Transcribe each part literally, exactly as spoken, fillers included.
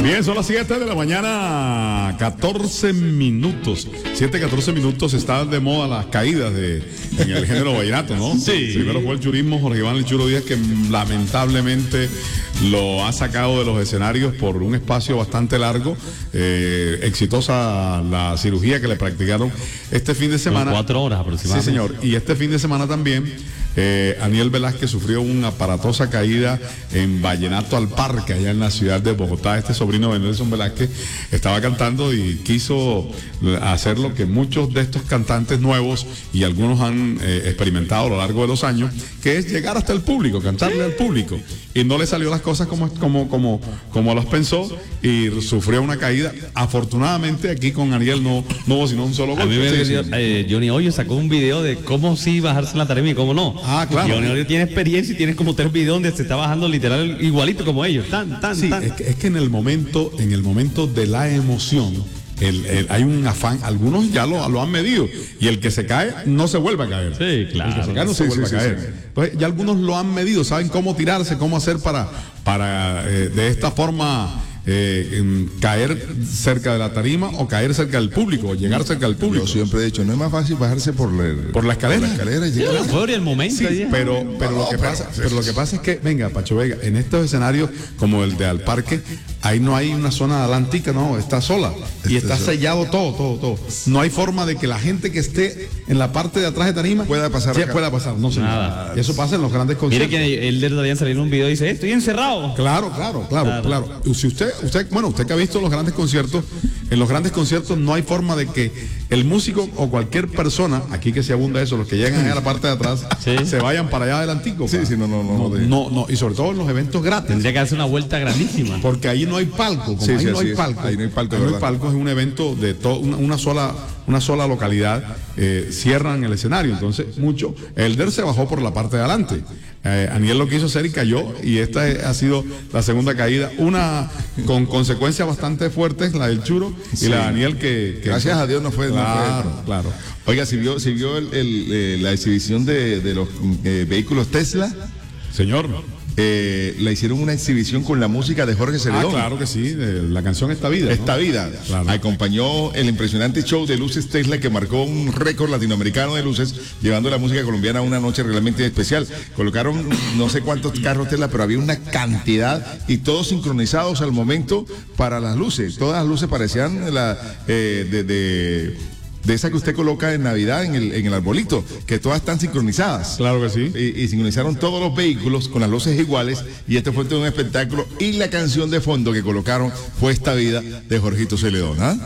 Bien, son las siete de la mañana, catorce minutos. siete, catorce minutos. Están de moda las caídas de, en el género vallenato, ¿no? Sí. Primero fue el churismo, Jorge Iván El Churo Díaz, que lamentablemente lo ha sacado de los escenarios por un espacio bastante largo. Eh, exitosa la cirugía que le practicaron este fin de semana. Con cuatro horas aproximadamente. Sí, señor. Y este fin de semana también, eh, Aniel Velázquez sufrió una aparatosa caída en Vallenato al Parque, allá en la ciudad de Bogotá. Este sobrino de Nelson Velázquez estaba cantando y quiso hacer lo que muchos de estos cantantes nuevos y algunos han eh, experimentado a lo largo de los años, que es llegar hasta el público, cantarle al público. Y no le salió las cosas como, como, como, como las pensó y sufrió una caída. Afortunadamente aquí con Aniel no, no hubo sino un solo golpe. A mí me sí, dio, sí. Eh, Johnny Hoyo sacó un video de cómo sí bajarse en la tarima y cómo no. Ah, claro. Johnny Hoyo tiene experiencia y tiene como tres videos donde se está bajando literal igualito como ellos. Tan, tan, Sí, tan. es que, es que en el momento, en el momento de la emoción, el, el, hay un afán, algunos ya lo, lo han medido, y el que se cae no se vuelve a caer. Sí, claro. El que se cae no se Sí, vuelve sí, a sí, caer. sí. Entonces ya algunos lo han medido, saben cómo tirarse, cómo hacer para, para eh, de esta forma eh, em, caer cerca de la tarima o caer cerca del público, o llegar cerca del público. Yo siempre he dicho, no es más fácil bajarse por la, Por la escalera. por la escalera y Sí, llegar. la euforia, el momento. Sí, ahí. pero, pero, lo que pasa, pero lo que pasa es que, venga, Pacho Vega, en estos escenarios como el de Al Parque, ahí no hay una zona atlántica, no, está sola. Y está sellado todo, todo, todo. No hay forma de que la gente que esté en la parte de atrás de tarima Pueda pasar sí, acá. pueda pasar, no sé. Nada. Y eso pasa en los grandes Mire conciertos. que él todavía salió en un video y dice, estoy encerrado. Claro, claro, claro, claro. Si usted, usted, bueno, usted que ha visto los grandes conciertos, en los grandes conciertos no hay forma de que el músico o cualquier persona, aquí que se abunda eso, los que llegan allá a la parte de atrás, Sí. se vayan para allá adelantico. Sí, pa. sí, no, no, no, no, de- no, no, y sobre todo en los eventos gratis. Tendría que hacer una vuelta grandísima. Porque ahí no hay palco, como Sí, ahí sí, no así hay es. palco. Ahí no hay palco, Ahí no hay ¿verdad? palco, es un evento de to- una, una sola, una sola localidad, eh, cierran el escenario, entonces mucho. Elder se bajó por la parte de adelante. Eh, Aniel lo quiso hacer y cayó, y esta es- ha sido la segunda caída, una con consecuencias bastante fuertes, la del Churo y Sí. la de Aniel que, que- Gracias a Dios no fue. no fue- Claro, claro. Oiga, si vio, si vio el, el, eh, la exhibición de, de los eh, vehículos Tesla, Señor. eh, la hicieron una exhibición con la música de Jorge Ah, Celedón. claro que sí, de la canción Esta Vida, ¿no? Esta vida. Claro. Acompañó el impresionante show de luces Tesla que marcó un récord latinoamericano de luces, llevando la música colombiana a una noche realmente especial. Colocaron no sé cuántos carros Tesla, pero había una cantidad y todos sincronizados al momento para las luces. Todas las luces parecían la, eh, de, de de esa que usted coloca en Navidad en el, en el arbolito, que todas están sincronizadas. Claro que sí. Y, y sincronizaron todos los vehículos con las luces iguales, y este fue todo un espectáculo, y la canción de fondo que colocaron fue Esta Vida de Jorgito Celedón. ¿Ah?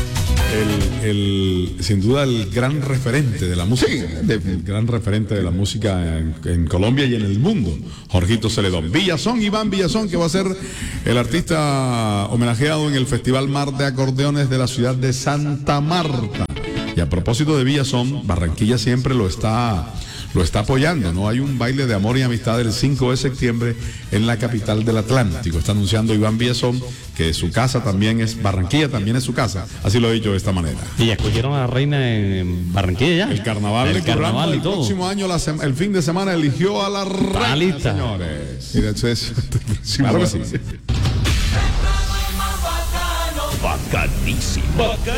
El, el, sin duda el gran referente de la música, Sí, de- el gran referente de la música en, en Colombia y en el mundo, Jorgito Celedón. Villazón, Iván Villazón, que va a ser el artista homenajeado en el Festival Mar de Acordeones de la ciudad de Santa Marta. Y a propósito de Villazón, Barranquilla siempre lo está, lo está apoyando, ¿no? Hay un baile de amor y amistad el cinco de septiembre en la capital del Atlántico. Está anunciando Iván Villazón que su casa también es, Barranquilla también es su casa. Así lo he dicho de esta manera. Y ya escogieron a la reina en Barranquilla ya. El carnaval, el de Curramba, carnaval y el todo. próximo año, la sema- el fin de semana, eligió a la reina, lista. señores. Mira, eso es. Claro que sí. Bacanísimo. Bacán.